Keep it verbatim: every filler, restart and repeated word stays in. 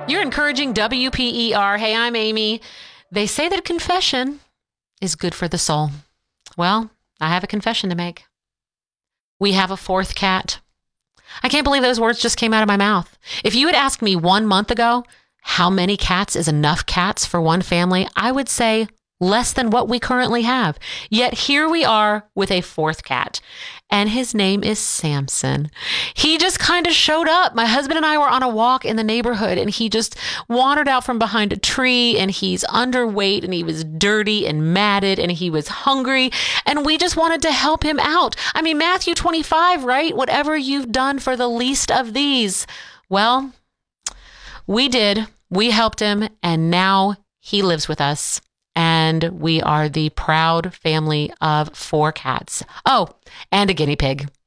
You're encouraging W P E R. Hey, I'm Amy. They say that confession is good for the soul. Well, I have a confession to make. We have a fourth cat. I can't believe those words just came out of my mouth. If you had asked me one month ago, how many cats is enough cats for one family, I would say less than what we currently have. Yet here we are with a fourth cat, and his name is Samson. He just kind of showed up. My husband and I were on a walk in the neighborhood, and he just wandered out from behind a tree, and he's underweight, and he was dirty and matted, and he was hungry, and we just wanted to help him out. I mean, Matthew twenty-five, right? Whatever you've done for the least of these. Well, we did. We helped him, and now he lives with us. And we are the proud family of four cats. Oh, and a guinea pig.